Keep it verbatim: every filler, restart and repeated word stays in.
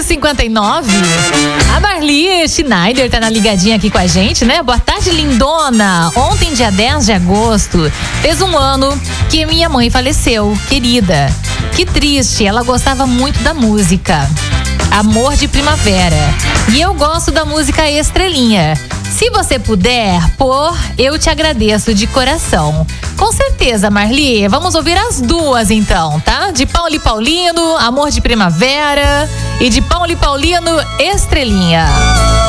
e cinquenta e nove. A Marli Schneider tá na ligadinha aqui com a gente, né? Boa tarde, lindona. Ontem, dia dez de agosto, fez um ano que minha mãe faleceu, querida. Que triste, ela gostava muito da música Amor de Primavera. E eu gosto da música Estrelinha. Se você puder pôr, eu te agradeço de coração. Com certeza, Marli. Vamos ouvir as duas então, tá? De Paulo e Paulino, Amor de Primavera, e de Paulo e Paulino, Estrelinha.